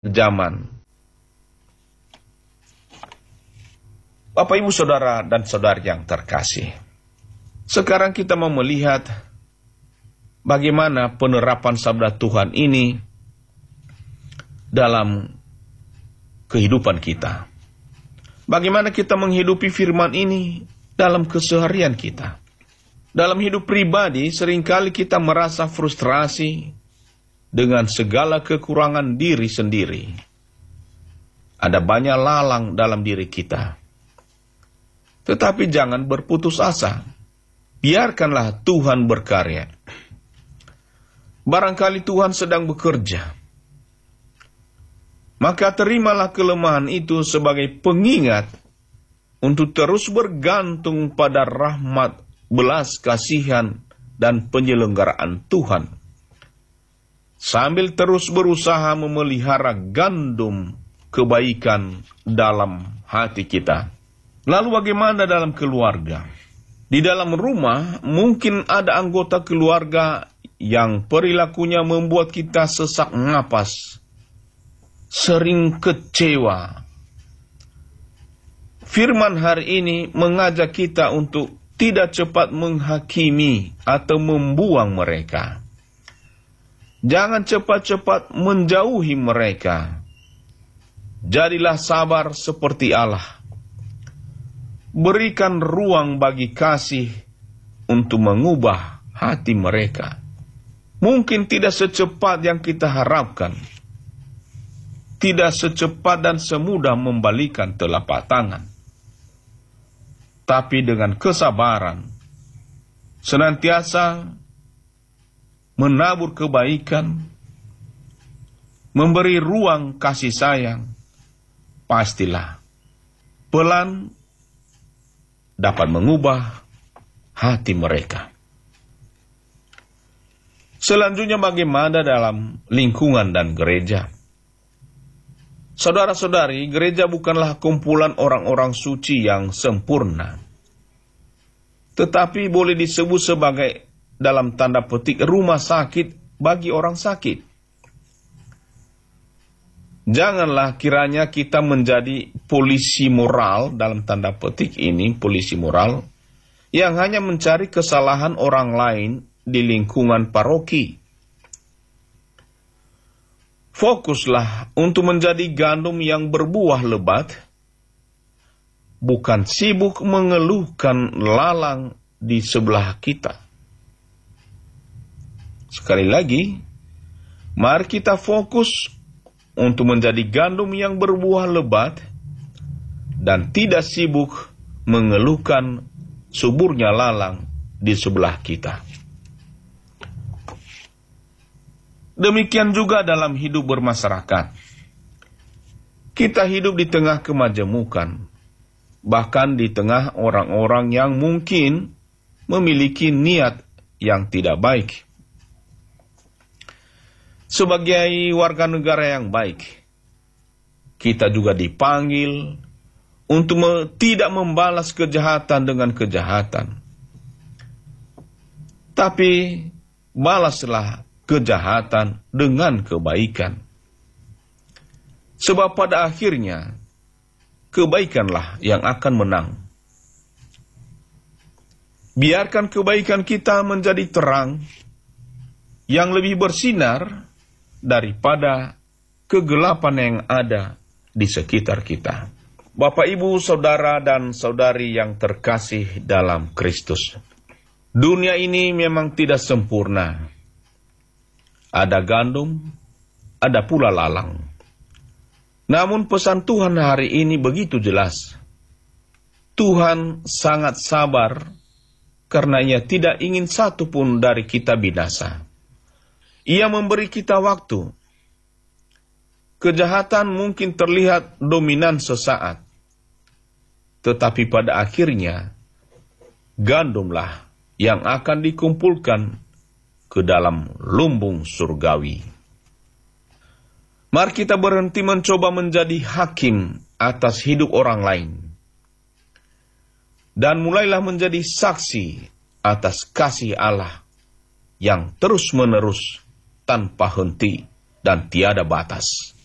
zaman. Bapak, Ibu, Saudara, dan Saudari yang terkasih, sekarang kita mau melihat bagaimana penerapan sabda Tuhan ini dalam kehidupan kita. Bagaimana kita menghidupi firman ini dalam keseharian kita. Dalam hidup pribadi, seringkali kita merasa frustrasi dengan segala kekurangan diri sendiri. Ada banyak lalang dalam diri kita. Tetapi jangan berputus asa. Biarkanlah Tuhan berkarya. Barangkali Tuhan sedang bekerja. Maka terimalah kelemahan itu sebagai pengingat untuk terus bergantung pada rahmat, belas kasihan, dan penyelenggaraan Tuhan. Sambil terus berusaha memelihara gandum kebaikan dalam hati kita. Lalu bagaimana dalam keluarga? Di dalam rumah mungkin ada anggota keluarga yang perilakunya membuat kita sesak napas, sering kecewa. Firman hari ini mengajak kita untuk tidak cepat menghakimi atau membuang mereka. Jangan cepat-cepat menjauhi mereka. Jadilah sabar seperti Allah. Berikan ruang bagi kasih untuk mengubah hati mereka. Mungkin tidak secepat yang kita harapkan. Tidak secepat dan semudah membalikan telapak tangan. Tapi dengan kesabaran, senantiasa menabur kebaikan, memberi ruang kasih sayang, pastilah pelan dapat mengubah hati mereka. Selanjutnya bagaimana dalam lingkungan dan gereja? Saudara-saudari, gereja bukanlah kumpulan orang-orang suci yang sempurna. Tetapi boleh disebut sebagai dalam tanda petik rumah sakit bagi orang sakit. Janganlah kiranya kita menjadi polisi moral, dalam tanda petik ini, polisi moral, yang hanya mencari kesalahan orang lain di lingkungan paroki. Fokuslah untuk menjadi gandum yang berbuah lebat, bukan sibuk mengeluhkan lalang di sebelah kita. Sekali lagi, mari kita fokus untuk menjadi gandum yang berbuah lebat dan tidak sibuk mengeluhkan suburnya lalang di sebelah kita. Demikian juga dalam hidup bermasyarakat. Kita hidup di tengah kemajemukan, bahkan di tengah orang-orang yang mungkin memiliki niat yang tidak baik. Sebagai warga negara yang baik, kita juga dipanggil untuk tidak membalas kejahatan dengan kejahatan. Tapi balaslah kejahatan dengan kebaikan. Sebab pada akhirnya, kebaikanlah yang akan menang. Biarkan kebaikan kita menjadi terang yang lebih bersinar daripada kegelapan yang ada di sekitar kita. Bapak, Ibu, Saudara, dan Saudari yang terkasih dalam Kristus. Dunia ini memang tidak sempurna. Ada gandum, ada pula lalang. Namun pesan Tuhan hari ini begitu jelas. Tuhan sangat sabar karena Ia tidak ingin satu pun dari kita binasa. Ia memberi kita waktu. Kejahatan mungkin terlihat dominan sesaat. Tetapi pada akhirnya, gandumlah yang akan dikumpulkan ke dalam lumbung surgawi. Mari kita berhenti mencoba menjadi hakim atas hidup orang lain. Dan mulailah menjadi saksi atas kasih Allah yang terus-menerus tanpa henti dan tiada batas.